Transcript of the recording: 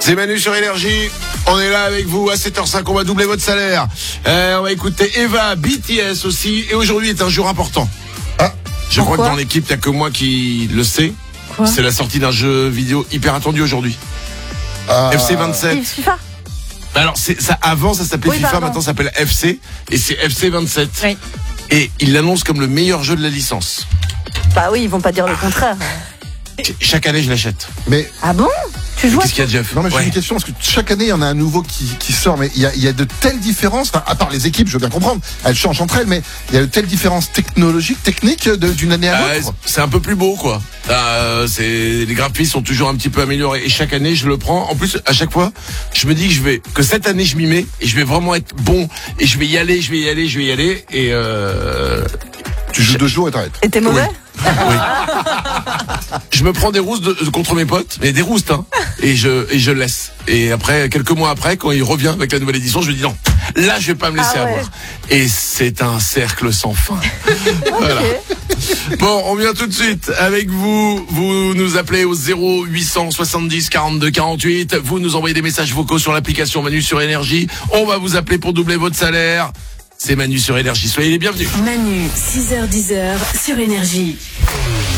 C'est Manu sur Énergie. On est là avec vous à 7h05. On va doubler votre salaire. On va écouter Eva, BTS aussi. Et aujourd'hui est un jour important. Je crois que dans l'équipe, il n'y a que moi qui le sais. Quoi ? C'est la sortie d'un jeu vidéo hyper attendu aujourd'hui. FC 27. FIFA. Alors, ça, avant, ça s'appelait FIFA, pardon. maintenant ça s'appelle FC. Et c'est FC 27. Oui. Et il l'annonce comme le meilleur jeu de la licence. Bah oui, ils vont pas dire le contraire. Chaque année, je l'achète. Mais Ah bon ? Tu joues à Qu'est-ce qu'il y a, Jeff? non, mais j'ai Ouais. une question, parce que chaque année, il y en a un nouveau qui sort, mais il y a de telles différences, enfin, à part les équipes, je veux bien comprendre, elles changent entre elles, mais il y a de telles différences technologiques, techniques, d'une année à l'autre. C'est un peu plus beau, quoi. Les graphismes sont toujours un petit peu améliorés. Et chaque année, je le prends. En plus, à chaque fois, je me dis que cette année, je m'y mets et je vais vraiment être bon. Et je vais y aller. Et Tu joues 2 jours et t'arrêtes. Et t'es mauvais ? oui. Je me prends des roustes contre mes potes, mais des roustes, hein. Et je laisse. Et après, quelques mois après, quand il revient avec la nouvelle édition, je lui dis non. Là, je vais pas me laisser Ah ouais. avoir. Et c'est un cercle sans fin. Voilà. Bon, on vient tout de suite avec vous. Vous nous appelez au 0870 42 48. Vous nous envoyez des messages vocaux sur l'application Manu sur Énergie. On va vous appeler pour doubler votre salaire. C'est Manu sur Énergie. Soyez les bienvenus. Manu, 6h-10h sur Énergie.